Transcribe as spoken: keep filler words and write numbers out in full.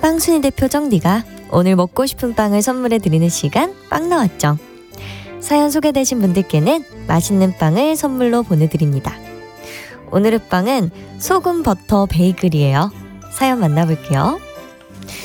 빵순이 대표 정디가 오늘 먹고 싶은 빵을 선물해 드리는 시간 빵 나왔죠. 사연 소개되신 분들께는 맛있는 빵을 선물로 보내드립니다. 오늘의 빵은 소금 버터 베이글이에요. 사연 만나볼게요.